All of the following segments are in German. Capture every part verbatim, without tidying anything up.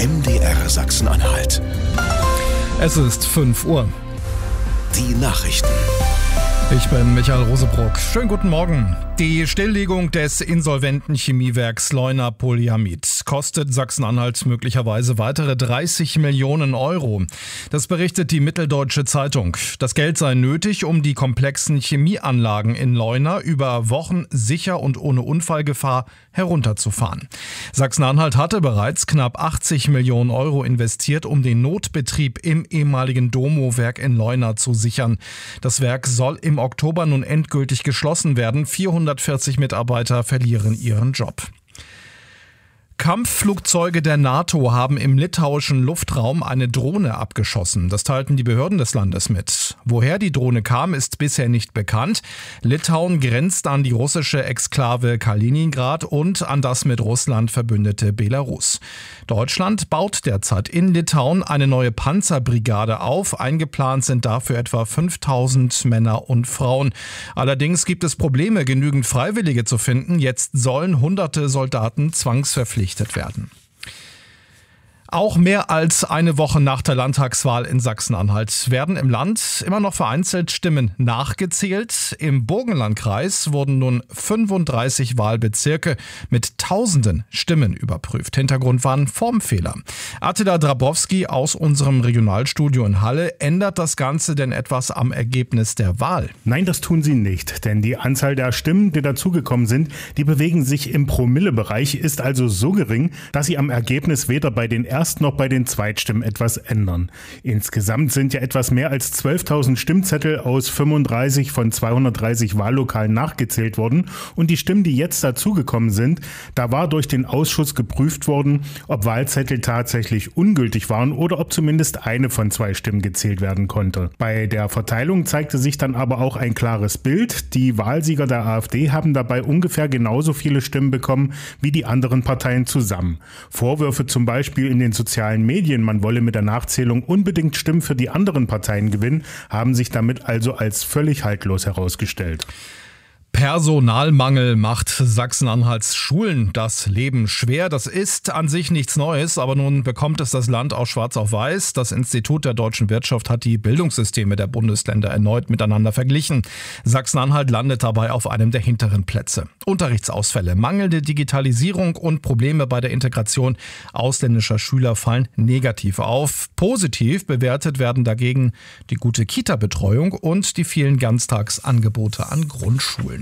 M D R Sachsen-Anhalt. Es ist fünf Uhr. Die Nachrichten. Ich bin Michael Rosebrock. Schönen guten Morgen. Die Stilllegung des insolventen Chemiewerks Leuna Polyamid kostet Sachsen-Anhalt möglicherweise weitere dreißig Millionen Euro. Das berichtet die Mitteldeutsche Zeitung. Das Geld sei nötig, um die komplexen Chemieanlagen in Leuna über Wochen sicher und ohne Unfallgefahr herunterzufahren. Sachsen-Anhalt hatte bereits knapp achtzig Millionen Euro investiert, um den Notbetrieb im ehemaligen Domo-Werk in Leuna zu sichern. Das Werk soll im Oktober nun endgültig geschlossen werden. vierhundertvierzig Mitarbeiter verlieren ihren Job. Kampfflugzeuge der NATO haben im litauischen Luftraum eine Drohne abgeschossen. Das teilten die Behörden des Landes mit. Woher die Drohne kam, ist bisher nicht bekannt. Litauen grenzt an die russische Exklave Kaliningrad und an das mit Russland verbündete Belarus. Deutschland baut derzeit in Litauen eine neue Panzerbrigade auf. Eingeplant sind dafür etwa fünftausend Männer und Frauen. Allerdings gibt es Probleme, genügend Freiwillige zu finden. Jetzt sollen hunderte Soldaten zwangsverpflichtet werden. Auch mehr als eine Woche nach der Landtagswahl in Sachsen-Anhalt werden im Land immer noch vereinzelt Stimmen nachgezählt. Im Burgenlandkreis wurden nun fünfunddreißig Wahlbezirke mit tausenden Stimmen überprüft. Hintergrund waren Formfehler. Attila Drabowski aus unserem Regionalstudio in Halle. Ändert das Ganze denn etwas am Ergebnis der Wahl? Nein, das tun sie nicht, denn die Anzahl der Stimmen, die dazugekommen sind, die bewegen sich im Promillebereich, ist also so gering, dass sie am Ergebnis weder bei den erst noch bei den Zweitstimmen etwas ändern. Insgesamt sind ja etwas mehr als zwölftausend Stimmzettel aus fünfunddreißig von zweihundertdreißig Wahllokalen nachgezählt worden und die Stimmen, die jetzt dazugekommen sind, da war durch den Ausschuss geprüft worden, ob Wahlzettel tatsächlich ungültig waren oder ob zumindest eine von zwei Stimmen gezählt werden konnte. Bei der Verteilung zeigte sich dann aber auch ein klares Bild. Die Wahlsieger der AfD haben dabei ungefähr genauso viele Stimmen bekommen wie die anderen Parteien zusammen. Vorwürfe zum Beispiel in den sozialen Medien, man wolle mit der Nachzählung unbedingt Stimmen für die anderen Parteien gewinnen, haben sich damit also als völlig haltlos herausgestellt. Personalmangel macht Sachsen-Anhalts Schulen das Leben schwer. Das ist an sich nichts Neues, aber nun bekommt es das Land auch schwarz auf weiß. Das Institut der deutschen Wirtschaft hat die Bildungssysteme der Bundesländer erneut miteinander verglichen. Sachsen-Anhalt landet dabei auf einem der hinteren Plätze. Unterrichtsausfälle, mangelnde Digitalisierung und Probleme bei der Integration ausländischer Schüler fallen negativ auf. Positiv bewertet werden dagegen die gute Kita-Betreuung und die vielen Ganztagsangebote an Grundschulen.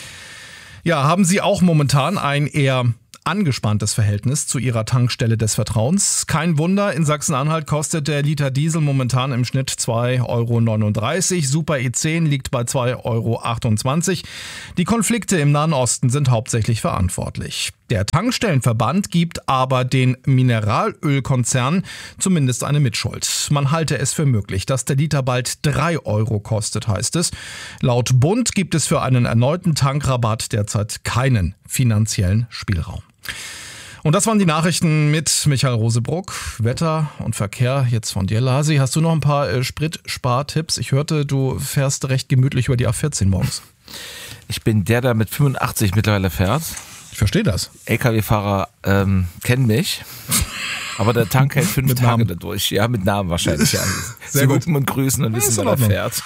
Ja, haben Sie auch momentan ein eher angespanntes Verhältnis zu Ihrer Tankstelle des Vertrauens? Kein Wunder, in Sachsen-Anhalt kostet der Liter Diesel momentan im Schnitt zwei Euro neununddreißig, Super E zehn liegt bei zwei Euro achtundzwanzig. Die Konflikte im Nahen Osten sind hauptsächlich verantwortlich. Der Tankstellenverband gibt aber den Mineralölkonzernen zumindest eine Mitschuld. Man halte es für möglich, dass der Liter bald drei Euro kostet, heißt es. Laut Bund gibt es für einen erneuten Tankrabatt derzeit keinen finanziellen Spielraum. Und das waren die Nachrichten mit Michael Rosebrock. Wetter und Verkehr jetzt von dir, Lasi. Hast du noch ein paar äh, Spritspartipps? Ich hörte, du fährst recht gemütlich über die A vierzehn morgens. Ich bin der, der mit fünfundachtzig mittlerweile fährt. Ich verstehe das. L K W-Fahrer ähm, kennen mich, aber der Tank hält fünf Tage Namen. dadurch. Ja, mit Namen wahrscheinlich. Ja. Sehr Sie gut. hupen und grüßen und ja, wissen, wer da fährt.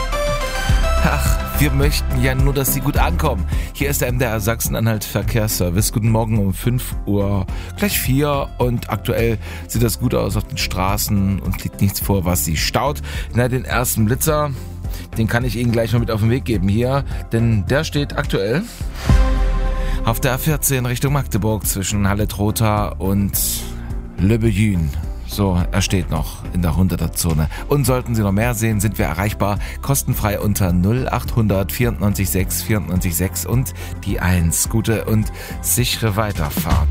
Ach, wir möchten ja nur, dass Sie gut ankommen. Hier ist der M D R Sachsen-Anhalt Verkehrsservice. Guten Morgen um fünf Uhr, gleich vier. Und aktuell sieht das gut aus auf den Straßen und liegt nichts vor, was Sie staut. Na, den ersten Blitzer, den kann ich Ihnen gleich mal mit auf den Weg geben hier, denn der steht aktuell auf der A vierzehn Richtung Magdeburg zwischen Halle-Trotha und Löbejün. So, er steht noch in der hunderter Zone. Und sollten Sie noch mehr sehen, sind wir erreichbar kostenfrei unter null achthundert vierundneunzig sechs vierundneunzig sechs und die eins. Gute und sichere Weiterfahrt.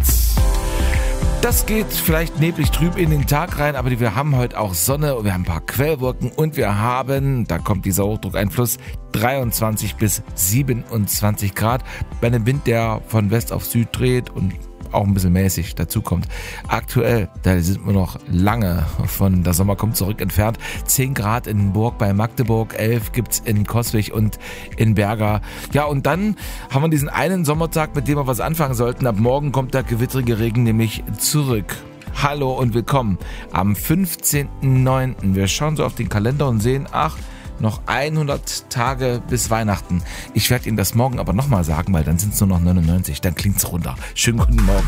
Das geht vielleicht neblig trüb in den Tag rein, aber wir haben heute auch Sonne, wir haben ein paar Quellwolken und wir haben, da kommt dieser Hochdruckeinfluss, dreiundzwanzig bis siebenundzwanzig Grad bei einem Wind, der von West auf Süd dreht und auch ein bisschen mäßig dazu kommt. Aktuell, da sind wir noch lange von der Sommer kommt zurück entfernt. zehn Grad in Burg bei Magdeburg, elf gibt's in Coswig und in Berga. Ja, und dann haben wir diesen einen Sommertag, mit dem wir was anfangen sollten. Ab morgen kommt der gewittrige Regen nämlich zurück. Hallo und willkommen am fünfzehnten neunten Wir schauen so auf den Kalender und sehen, ach, noch hundert Tage bis Weihnachten. Ich werde Ihnen das morgen aber nochmal sagen, weil dann sind es nur noch neunundneunzig. Dann klingt's runter. Schönen guten Morgen.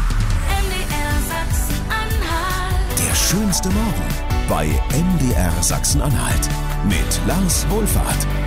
Der schönste Morgen bei M D R Sachsen-Anhalt mit Lars Wohlfahrt.